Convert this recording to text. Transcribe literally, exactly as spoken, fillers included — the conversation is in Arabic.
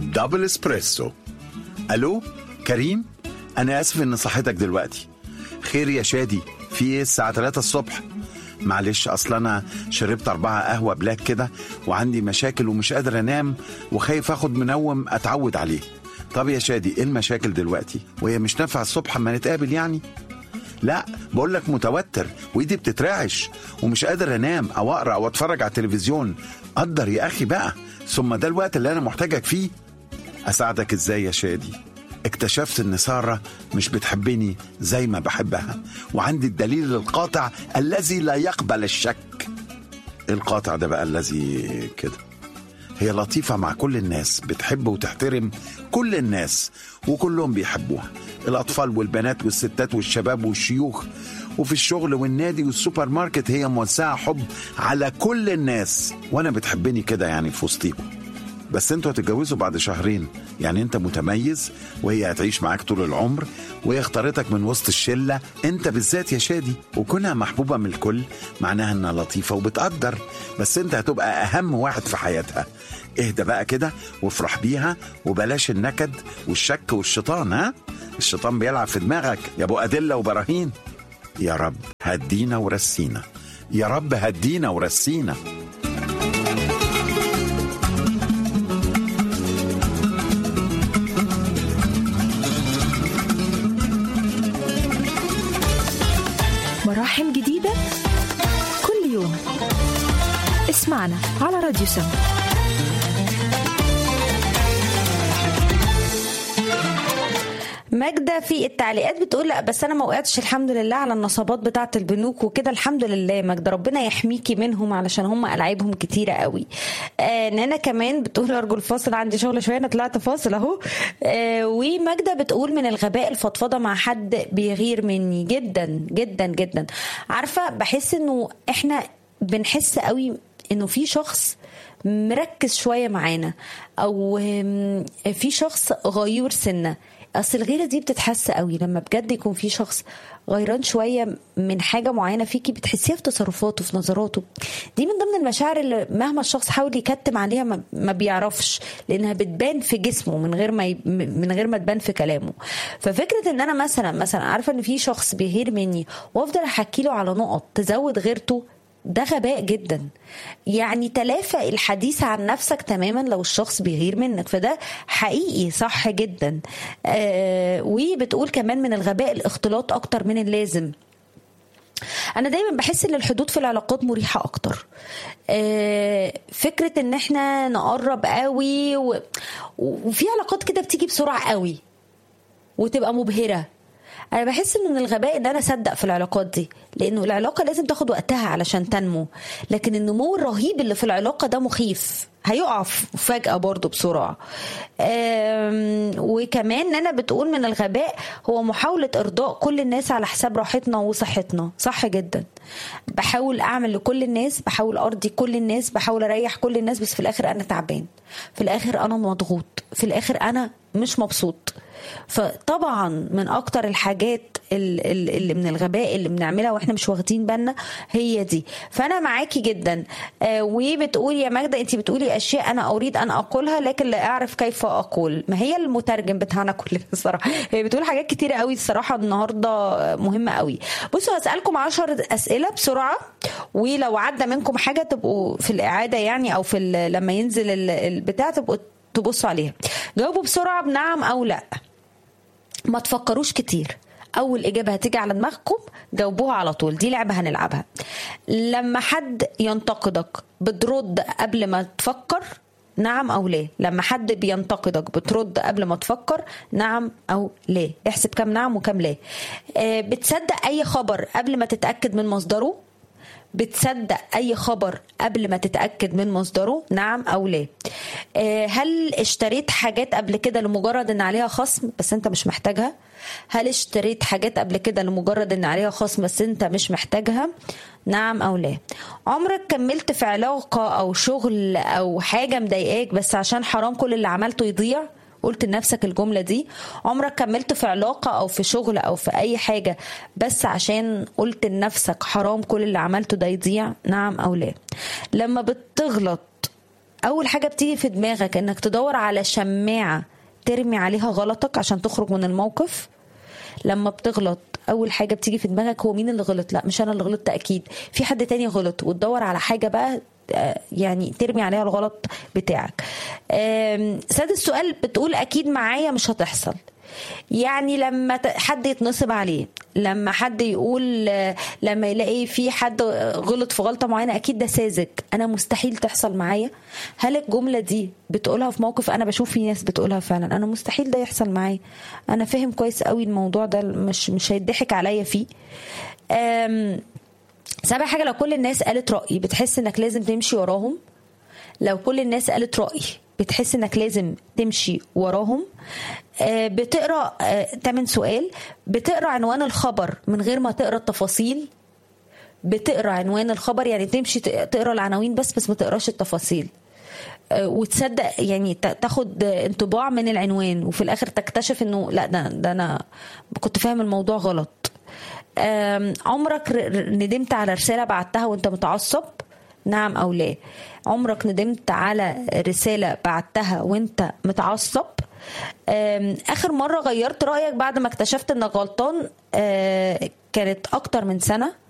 دبل اسبريسو. الو كريم، انا اسف ان صحتك دلوقتي. خير يا شادي، في ايه الساعة ثلاثة الصبح؟ معلش، اصلا انا شربت اربعة قهوة بلاك كده وعندي مشاكل ومش قادر انام وخايف اخد منوم اتعود عليه. طب يا شادي، ايه المشاكل دلوقتي؟ وهي مش نافعة الصبح اما نتقابل يعني؟ لا، بقولك متوتر وايدي بتترعش ومش قادر انام او اقرا او اتفرج على التلفزيون. قدر يا اخي بقى، ثم ده الوقت اللي انا محتاجك فيه. اساعدك ازاي يا شادي؟ اكتشفت ان سارة مش بتحبني زي ما بحبها، وعندي الدليل القاطع الذي لا يقبل الشك. القاطع ده بقى الذي كده. هي لطيفة مع كل الناس، بتحب وتحترم كل الناس وكلهم بيحبوها، الأطفال والبنات والستات والشباب والشيوخ، وفي الشغل والنادي والسوبر ماركت هي موزعة حب على كل الناس، وأنا بتحبني كده يعني في وسطيكم. بس انتوا هتتجوزوا بعد شهرين، يعني انت متميز وهي هتعيش معاك طول العمر، وهي اختارتك من وسط الشلة انت بالذات يا شادي، وكونها محبوبة من الكل معناها انها لطيفة وبتقدر، بس انت هتبقى اهم واحد في حياتها. اهدى بقى كده وافرح بيها وبلاش النكد والشك والشيطان. ها، الشيطان بيلعب في دماغك يا ابو أدلة وبراهين. يا رب هدينا ورسينا، يا رب هدينا ورسينا. مراحم جديدة كل يوم. اسمعنا على راديو سم. ماجدة في التعليقات بتقول لا بس انا ما وقعتش الحمد لله على النصابات بتاعه البنوك وكده. الحمد لله ماجدة، ربنا يحميكي منهم علشان هم ألعابهم كتيرة قوي. آه نانا كمان بتقول ارجو الفاصل، عندي شغل شويه، انا طلعت فاصل اهو. آه وماجدة بتقول من الغباء الفضفضه مع حد بيغير مني جدا جدا جدا. عارفه، بحس انه احنا بنحس قوي انه في شخص مركز شويه معانا، او في شخص غيور سنه. اصل الغيره دي بتتحس قوي لما بجد يكون في شخص غيران شويه من حاجه معينه فيكي، بتحسيها في تصرفاته في نظراته. دي من ضمن المشاعر اللي مهما الشخص حاول يكتم عليها ما بيعرفش، لانها بتبان في جسمه من غير ما ي... من غير ما تبان في كلامه. ففكره ان انا مثلا مثلا عارفه ان في شخص بيغير مني وافضل احكي له على نقط تزود غيرته، ده غباء جدا. يعني تلافى الحديث عن نفسك تماما لو الشخص بيغير منك، فده حقيقي صح جدا. آه وبتقول كمان من الغباء الاختلاط اكتر من اللازم. انا دايما بحس ان الحدود في العلاقات مريحة اكتر. آه فكرة ان احنا نقرب قوي و... وفي علاقات كده بتيجي بسرعة قوي وتبقى مبهرة. انا بحس انه من الغباء ان انا اصدق في العلاقات دي، لانه العلاقه لازم تاخد وقتها علشان تنمو، لكن النمو الرهيب اللي في العلاقه ده مخيف، هيقع فجأة برضو بسرعة. وكمان انا بتقول من الغباء هو محاولة ارضاء كل الناس على حساب راحتنا وصحتنا. صح جدا، بحاول اعمل لكل الناس، بحاول ارضي كل الناس، بحاول اريح كل الناس، بس في الاخر انا تعبان، في الاخر انا مضغوط، في الاخر انا مش مبسوط. فطبعا من اكتر الحاجات اللي من الغباء اللي بنعملها واحنا مش واخدين بالنا هي دي. فانا معاكي جدا. آه وبتقول يا ماجدة، انت بتقولي اشياء انا اريد ان اقولها لكن لا اعرف كيف اقول. ما هي المترجم بتاعنا كلنا الصراحه. هي بتقول حاجات كتيره قوي الصراحه النهارده مهمه قوي. بصوا هسالكم عشر اسئله بسرعه، ولو عدى منكم حاجه تبقوا في الاعاده يعني او في لما ينزل البتاع تبقوا تبصوا عليها. جاوبوا بسرعه بنعم او لا، ما تفكروش كتير. اول اجابه هتيجي على دماغكم جاوبوها على طول. دي لعبه هنلعبها. لما حد ينتقدك بترد قبل ما تفكر نعم او لا؟ لما حد بينتقدك بترد قبل ما تفكر نعم او لا؟ احسب كم نعم وكم لا. آه بتصدق اي خبر قبل ما تتاكد من مصدره؟ بتصدق اي خبر قبل ما تتأكد من مصدره نعم او لا؟ هل اشتريت حاجات قبل كده لمجرد ان عليها خصم بس انت مش محتاجها؟ هل اشتريت حاجات قبل كده لمجرد ان عليها خصم بس انت مش محتاجها؟ نعم او لا. عمرك كملت في علاقة او شغل او حاجة مضايقاك بس عشان حرام كل اللي عملته يضيع؟ قلت لنفسك الجملة دي؟ عمرك كملت في علاقة أو في شغل أو في أي حاجة بس عشان قلت لنفسك حرام كل اللي عملته ده يضيع؟ نعم أو لا. لما بتغلط اول حاجه بتيجي في دماغك انك تدور على شماعه ترمي عليها غلطك عشان تخرج من الموقف. لما بتغلط اول حاجه بتيجي في دماغك هو مين اللي غلط؟ لا مش انا اللي غلطت، اكيد في حد تاني غلط، وتدور على حاجه بقى يعني ترمي عليها الغلط بتاعك. سادس سؤال بتقول اكيد معايا مش هتحصل. يعني لما حد يتنصب عليه، لما حد يقول، لما يلاقي في حد غلط في غلطة معينة اكيد ده ساذج، انا مستحيل تحصل معايا. هل الجملة دي بتقولها في موقف؟ انا بشوف في ناس بتقولها فعلا، انا مستحيل ده يحصل معايا، انا فاهم كويس قوي الموضوع ده مش مش هيضحك عليا فيه. سابع حاجة، لو كل الناس قالت رأي بتحس انك لازم تمشي وراهم. لو كل الناس قالت رأي بتحس انك لازم تمشي وراهم. بتقرأ تمن سؤال، بتقرأ عنوان الخبر من غير ما تقرأ التفاصيل. بتقرأ عنوان الخبر يعني تمشي تقرأ العناوين بس بس ما تقراش التفاصيل، وتصدق يعني تاخد انطباع من العنوان وفي الاخر تكتشف انه لا ده, ده انا كنت فاهم الموضوع غلط. عمرك ندمت على رسالة بعتها وانت متعصب؟ نعم او لا. عمرك ندمت على رسالة بعتها وانت متعصب؟ اخر مرة غيرت رأيك بعد ما اكتشفت انك غلطان كانت اكتر من سنة.